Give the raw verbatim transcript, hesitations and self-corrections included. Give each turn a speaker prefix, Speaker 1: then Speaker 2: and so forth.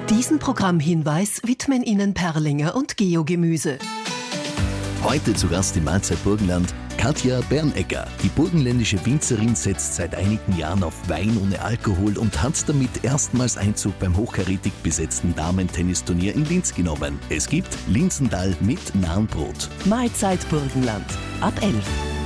Speaker 1: Diesen Programmhinweis widmen Ihnen Perlinger und Geogemüse.
Speaker 2: Heute zu Gast im Mahlzeit Burgenland Katja Bernegger. Die burgenländische Winzerin setzt seit einigen Jahren auf Wein ohne Alkohol und hat damit erstmals Einzug beim hochkarätig besetzten Damen-Tennisturnier in Linz genommen. Es gibt Linsendahl mit Nahenbrot.
Speaker 1: Mahlzeit Burgenland ab elf.